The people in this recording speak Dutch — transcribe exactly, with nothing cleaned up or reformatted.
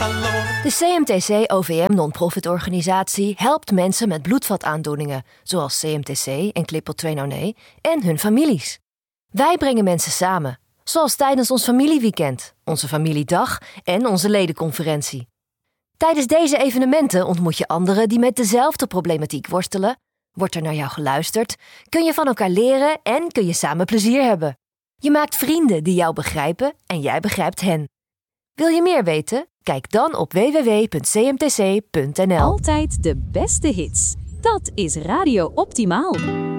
De C M T C O V M non-profit organisatie helpt mensen met bloedvataandoeningen, zoals C M T C en Klippel twee nul, en hun families. Wij brengen mensen samen, zoals tijdens ons familieweekend, onze familiedag en onze ledenconferentie. Tijdens deze evenementen ontmoet je anderen die met dezelfde problematiek worstelen, wordt er naar jou geluisterd, kun je van elkaar leren en kun je samen plezier hebben. Je maakt vrienden die jou begrijpen en jij begrijpt hen. Wil je meer weten? Kijk dan op w w w punt c m t c punt n l. Altijd de beste hits. Dat is Radio Optimaal.